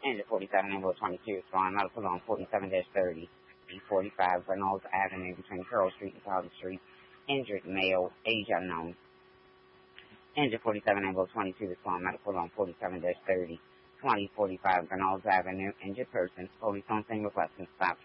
Engine 47 Ambulance 22 responding medical on 47-30. B45 Reynolds Avenue between Pearl Street and Carter Street. Injured male, age unknown. Engine 47 Ambulance 22 responding medical on 47-30. 2045 Reynolds Avenue. Injured person. Police on scene requesting stop.